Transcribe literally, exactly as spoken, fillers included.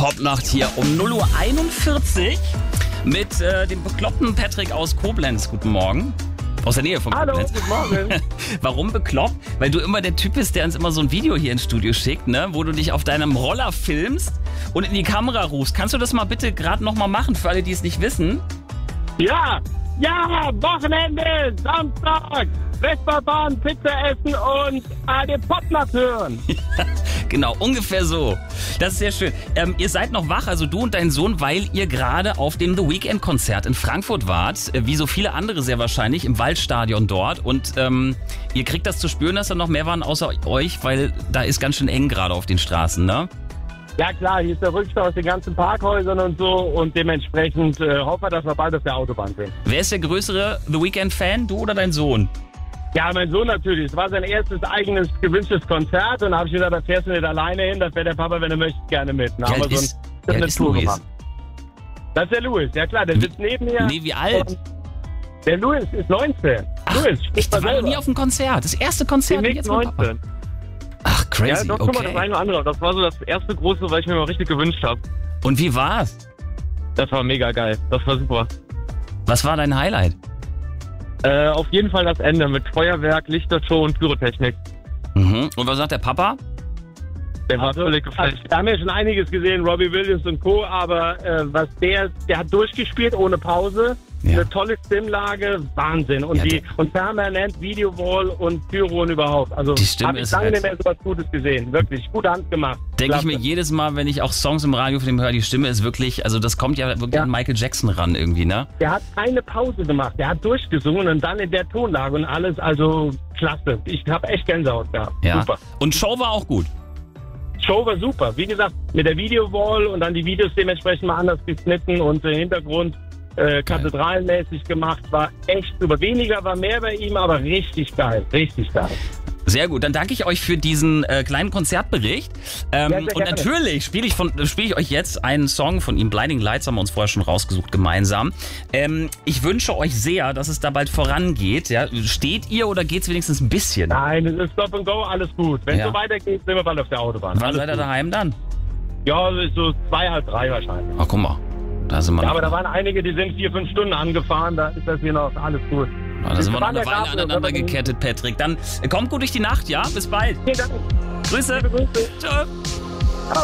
Popnacht hier um null Uhr einundvierzig mit äh, dem bekloppten Patrick aus Koblenz. Guten Morgen. Aus der Nähe von Hallo, Koblenz. guten Morgen. Warum bekloppt? Weil du immer der Typ bist, der uns immer so ein Video hier ins Studio schickt, ne? Wo du dich auf deinem Roller filmst und in die Kamera rufst. Kannst du das mal bitte gerade nochmal machen, für alle, die es nicht wissen? Ja, ja, Wochenende, Samstag, Vespa-Bahn, Pizza essen und äh, den Popnacht hören. Genau, ungefähr so. Das ist sehr schön. Ähm, ihr seid noch wach, also du und dein Sohn, weil ihr gerade auf dem The Weeknd-Konzert in Frankfurt wart. Äh, wie so viele andere sehr wahrscheinlich, im Waldstadion dort. Und ähm, ihr kriegt das zu spüren, dass da noch mehr waren außer euch, weil da ist ganz schön eng gerade auf den Straßen, ne? Ja klar, hier ist der Rückstau aus den ganzen Parkhäusern und so und dementsprechend äh, hoffen wir, dass wir bald auf der Autobahn sind. Wer ist der größere The Weeknd-Fan, du oder dein Sohn? Ja, mein Sohn natürlich. Es war sein erstes eigenes gewünschtes Konzert und da habe ich gesagt, da fährst du nicht alleine hin, das wäre der Papa, wenn er möchte, gerne mit. Da haben wir so ist, ein, wie eine alt ist Tour Louis? gemacht. Das ist der Louis, ja klar, der sitzt neben mir. Nee, wie alt? Der Louis ist neunzehn. Ach, Louis, ich war noch nie auf einem Konzert. Das erste Konzert Demnächst jetzt mit Papa. neunzehn. Ach, crazy, Ja, doch, guck mal, okay. das eine oder andere. Das war so das erste große, was ich mir mal richtig gewünscht habe. Und wie war's? Das war mega geil. Das war super. Was war dein Highlight? Äh, auf jeden Fall das Ende mit Feuerwerk, Lichtershow und Pyrotechnik. Mhm. Und was sagt der Papa? Der war Also, völlig geflasht. Wir haben ja schon einiges gesehen, Robbie Williams und Co., aber äh, was der, der hat durchgespielt ohne Pause. Ja. Eine tolle Stimmlage, Wahnsinn. Und Ja, die der- und permanent Videowall und Pyro und überhaupt. Also Die Stimme habe ich ist lange halt- nicht mehr so was Gutes gesehen. Wirklich, gute Hand gemacht. Denke ich Klasse. mir jedes Mal, wenn ich auch Songs im Radio von dem höre, die Stimme ist wirklich, also das kommt ja wirklich Ja. an Michael Jackson ran irgendwie, ne? Der hat keine Pause gemacht. Der hat durchgesungen und dann in der Tonlage und alles. Also klasse. Ich habe echt Gänsehaut gehabt. Ja. Super. Und Show war auch gut. Show war super. Wie gesagt, mit der Videowall und dann die Videos dementsprechend mal anders geschnitten und der Hintergrund äh, kathedralenmäßig gemacht. War echt super. Weniger war mehr bei ihm, aber richtig geil. Richtig geil. Sehr gut, dann danke ich euch für diesen äh, kleinen Konzertbericht. Ähm, Ja, sehr und gerne. natürlich spiele ich, von- spiel ich euch jetzt einen Song von ihm, Blinding Lights, haben wir uns vorher schon rausgesucht gemeinsam. Ähm, ich wünsche euch sehr, dass es da bald vorangeht. Ja? Steht ihr oder geht's wenigstens ein bisschen? Nein, es ist Stop and Go, alles gut. Wenn es Ja. so weitergeht, sind wir bald auf der Autobahn. Wann alles seid ihr gut. daheim dann? Ja, es ist so zwei, halb drei wahrscheinlich. Ach, guck mal, da sind wir Ja, noch. aber da waren einige, die sind vier, fünf Stunden angefahren. Da ist das hier noch alles gut. Ja, da sind wir noch waren eine ja Weile gerade, aneinander wenn wir- gekettet, Patrick. Dann äh, kommt gut durch die Nacht, ja? Bis bald. Vielen Dank. Grüße. Liebe Grüße. Tschö.